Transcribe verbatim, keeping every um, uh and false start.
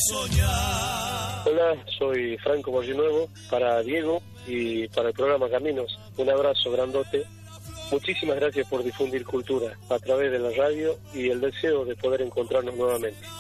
soñar. Hola, soy Franco Barrinuevo, para Diego y para el programa Caminos. Un abrazo grandote. Muchísimas gracias por difundir cultura a través de la radio y el deseo de poder encontrarnos nuevamente.